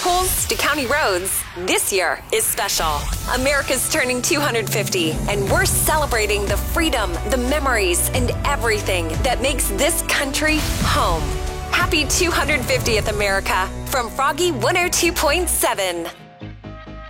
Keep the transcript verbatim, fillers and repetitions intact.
carpools to county roads, this year is special. America's turning two hundred fifty, and we're celebrating the freedom, the memories, and everything that makes this country home. Happy two hundred fiftieth, America, from Froggy one oh two point seven.